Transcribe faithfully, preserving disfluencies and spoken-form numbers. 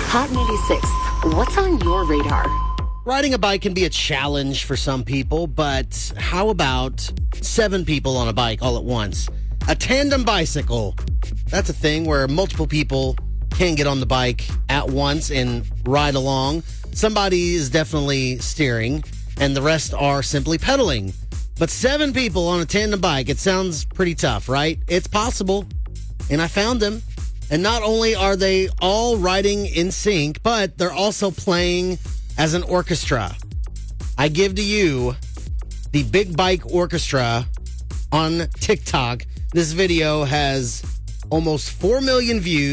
Hot ninety-six, what's on your radar? Riding a bike can be a challenge for some people, but how about seven people on a bike all at once? A tandem bicycle. That's a thing where multiple people can get on the bike at once and ride along. Somebody is definitely steering, and the rest are simply pedaling. But seven people on a tandem bike, it sounds pretty tough, right? It's possible, and I found them. And not only are they all riding in sync, but they're also playing as an orchestra. I give to you the Big Bike Orchestra on TikTok. This video has almost four million views.